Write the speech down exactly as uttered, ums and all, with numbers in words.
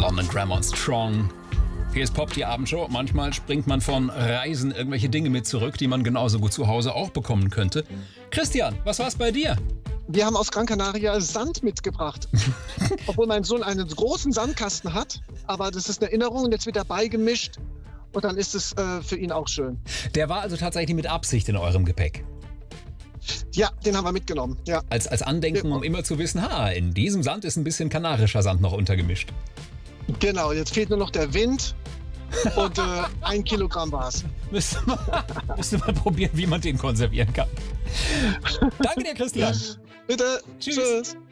Common and Grammar und Strong. Hier ist Pop, die Abendshow. Manchmal springt man von Reisen irgendwelche Dinge mit zurück, die man genauso gut zu Hause auch bekommen könnte. Christian, was war's bei dir? Wir haben aus Gran Canaria Sand mitgebracht. Obwohl mein Sohn einen großen Sandkasten hat. Aber das ist eine Erinnerung und jetzt wird er beigemischt. Und dann ist es äh, für ihn auch schön. Der war also tatsächlich mit Absicht in eurem Gepäck? Ja, den haben wir mitgenommen. Ja. Als, als Andenken, um immer zu wissen, ha, in diesem Sand ist ein bisschen kanarischer Sand noch untergemischt. Genau, jetzt fehlt nur noch der Wind. Und äh, ein Kilogramm war es. Müsste mal, müsste mal probieren, wie man den konservieren kann. Danke dir, Christian. Bitte. Tschüss. Tschüss.